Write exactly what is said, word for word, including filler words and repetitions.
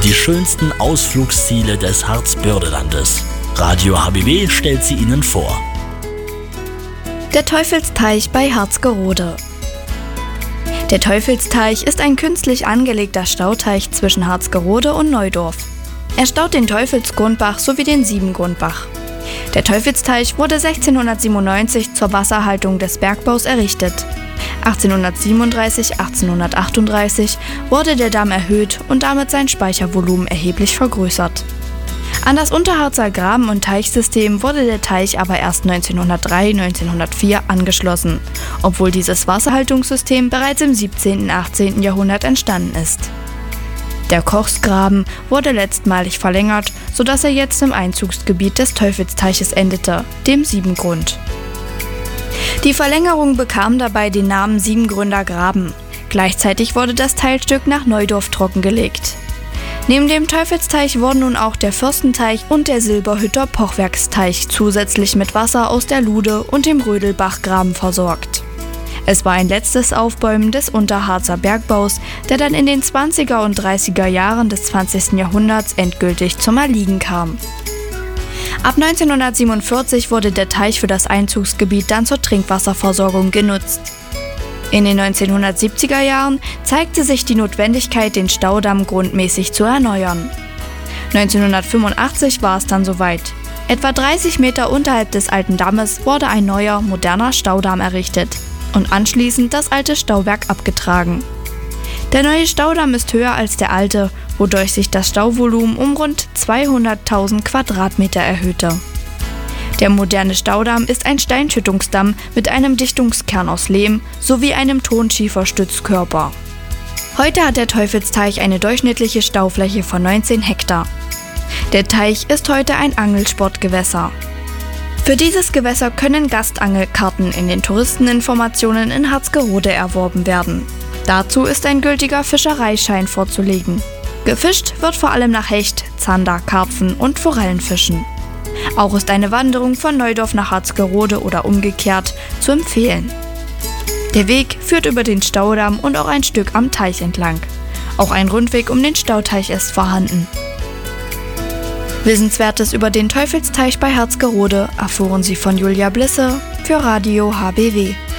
Die schönsten Ausflugsziele des Harzbördelandes. Radio H B W stellt sie Ihnen vor. Der Teufelsteich bei Harzgerode. Der Teufelsteich ist ein künstlich angelegter Stauteich zwischen Harzgerode und Neudorf. Er staut den Teufelsgrundbach sowie den Siebengrundbach. Der Teufelsteich wurde sechzehnhundertsiebenundneunzig zur Wasserhaltung des Bergbaus errichtet. achtzehnhundertsiebenunddreißig, achtzehnhundertachtunddreißig wurde der Damm erhöht und damit sein Speichervolumen erheblich vergrößert. An das Unterharzer Graben- und Teichsystem wurde der Teich aber erst neunzehnhundertdrei, neunzehnhundertvier angeschlossen, obwohl dieses Wasserhaltungssystem bereits im siebzehnten und achtzehnten Jahrhundert entstanden ist. Der Kochsgraben wurde letztmalig verlängert, sodass er jetzt im Einzugsgebiet des Teufelsteiches endete, dem Siebengrund. Die Verlängerung bekam dabei den Namen Siebengründer Graben. Gleichzeitig wurde das Teilstück nach Neudorf trockengelegt. Neben dem Teufelsteich wurden nun auch der Fürstenteich und der Silberhütter Pochwerksteich zusätzlich mit Wasser aus der Lude und dem Rödelbachgraben versorgt. Es war ein letztes Aufbäumen des Unterharzer Bergbaus, der dann in den zwanziger und dreißiger Jahren des zwanzigsten Jahrhunderts endgültig zum Erliegen kam. Ab neunzehnhundertsiebenundvierzig wurde der Teich für das Einzugsgebiet dann zur Trinkwasserversorgung genutzt. In den neunzehnhundertsiebziger Jahren zeigte sich die Notwendigkeit, den Staudamm grundmäßig zu erneuern. neunzehnhundertfünfundachtzig war es dann soweit. Etwa dreißig Meter unterhalb des alten Dammes wurde ein neuer, moderner Staudamm errichtet und anschließend das alte Stauwerk abgetragen. Der neue Staudamm ist höher als der alte, wodurch sich das Stauvolumen um rund zweihunderttausend Quadratmeter erhöhte. Der moderne Staudamm ist ein Steinschüttungsdamm mit einem Dichtungskern aus Lehm sowie einem Tonschieferstützkörper. Heute hat der Teufelsteich eine durchschnittliche Staufläche von neunzehn Hektar. Der Teich ist heute ein Angelsportgewässer. Für dieses Gewässer können Gastangelkarten in den Touristeninformationen in Harzgerode erworben werden. Dazu ist ein gültiger Fischereischein vorzulegen. Gefischt wird vor allem nach Hecht, Zander, Karpfen und Forellenfischen. Auch ist eine Wanderung von Neudorf nach Harzgerode oder umgekehrt zu empfehlen. Der Weg führt über den Staudamm und auch ein Stück am Teich entlang. Auch ein Rundweg um den Stauteich ist vorhanden. Wissenswertes über den Teufelsteich bei Harzgerode erfuhren Sie von Julia Blisse für Radio H B W.